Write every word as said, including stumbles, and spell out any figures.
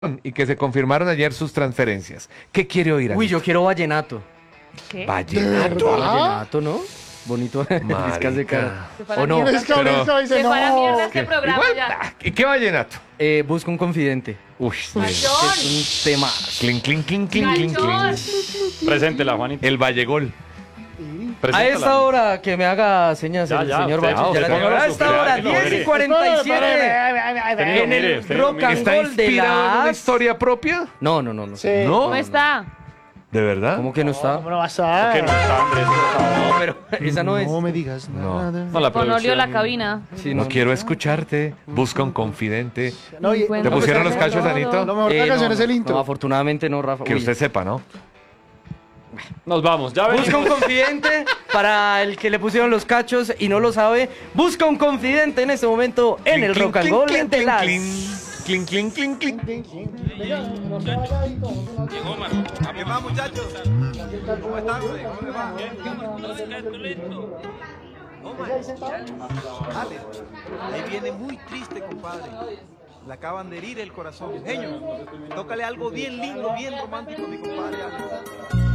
y que se confirmaron ayer sus transferencias. ¿Qué quiere oír? Uy, Anita? yo quiero vallenato. ¿Qué? Vallenato. Vallenato, ¿no? Bonito. Discas de cara. Se para ¿O no? mierda. Es que Pero- Mauricio dice, Se para no. mierda este ¿Qué? programa Igual, ya. ah, ¿Y qué vallenato? Eh, busca un confidente. Uy, Cachón. Es un tema. clink, clink, clink, clink, clink, Cachón. clink. Preséntela, Juanito. El Vallegol. A Preséntela. esta hora que me haga señas Ya, el ya, señor usted- Bacho, ah, ya la usted tengo. póngalo A su esta crear hora, que lo diez y veré. cuarenta y siete. Tenía En mire, el usted rock mire. and ¿Está roll de inspirado en una las... historia propia? No, no, no, no. Sí. ¿No? ¿Cómo está? ¿De verdad? ¿Cómo que no está? ¿Cómo no va a estar? ¿Qué no está, Andrés? No, pero esa no es. No me digas No. nada. No, la Con Olio la producción. cabina. Sí, No quiero escucharte. Busca un confidente. No, oye, Bueno, ¿Te pusieron pues, los cachos, todo. Anito? lo mejor de Eh, la canción no, es el no, intro. No, afortunadamente no, Rafa. Que Uy. usted sepa, ¿no? Nos vamos, ya Busca un venimos. confidente para el que le pusieron los cachos y no lo sabe. Busca un confidente en este momento en el rock and roll de las... Clink, clink, clink, clink. ¿Qué más, muchachos? ¿Cómo están, güey? ¿Cómo les va? Oh, my. Dale. Ahí viene muy triste, compadre. Le acaban de herir el corazón. Genio, tócale algo bien lindo, bien romántico, mi compadre.